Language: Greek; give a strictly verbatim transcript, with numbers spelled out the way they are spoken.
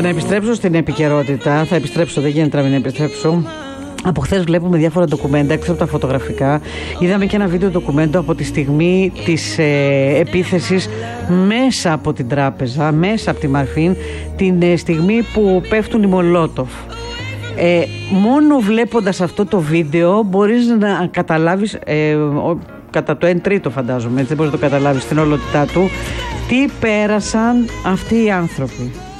για να επιστρέψω στην επικαιρότητα, θα επιστρέψω, δεν γίνεται να μην επιστρέψω. Από χθες βλέπουμε διάφορα ντοκουμέντα έξω από τα φωτογραφικά. Είδαμε και ένα βίντεο ντοκουμέντο από τη στιγμή της ε, επίθεσης μέσα από την τράπεζα, μέσα από τη Μαρφίν, την ε, στιγμή που πέφτουν οι Μολότοφ. Ε, μόνο βλέποντας αυτό το βίντεο μπορείς να καταλάβεις, ε, ο, κατά το εν τρίτο φαντάζομαι, έτσι δεν μπορείς να το καταλάβεις στην ολότητά του, τι πέρασαν αυτοί οι άνθρωποι.